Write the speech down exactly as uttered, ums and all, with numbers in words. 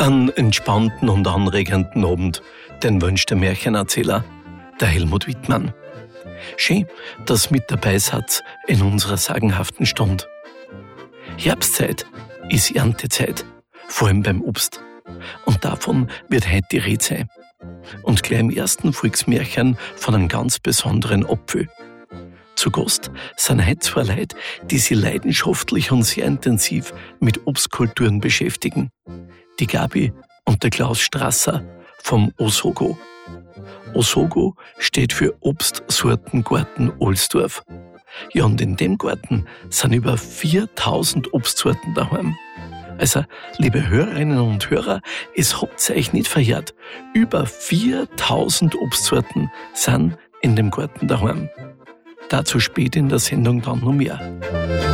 Einen entspannten und anregenden Abend, den wünscht der Märchenerzähler, der Helmut Wittmann. Schön, dass mit dabei seid in unserer sagenhaften Stunde. Herbstzeit ist Erntezeit, vor allem beim Obst. Und davon wird heute die Rede sein. Und gleich im ersten Volksmärchen von einem ganz besonderen Apfel. Zu Gast sind heute zwei Leute, die sich leidenschaftlich und sehr intensiv mit Obstkulturen beschäftigen. Die Gabi und der Klaus Strasser vom Osogo. Osogo steht für Obstsortengarten Ohlsdorf. Ja, und in dem Garten sind über viertausend Obstsorten daheim. Also, liebe Hörerinnen und Hörer, es habt ihr euch nicht verhört. Über viertausend Obstsorten sind in dem Garten daheim. Dazu spät in der Sendung dann noch mehr.